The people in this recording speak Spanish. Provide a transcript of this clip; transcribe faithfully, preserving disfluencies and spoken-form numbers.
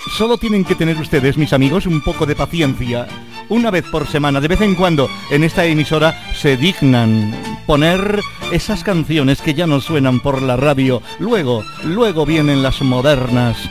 Solo tienen que tener ustedes, mis amigos, un poco de paciencia. Una vez por semana, de vez en cuando, en esta emisora se dignan poner esas canciones que ya no suenan por la radio. Luego, luego vienen las modernas.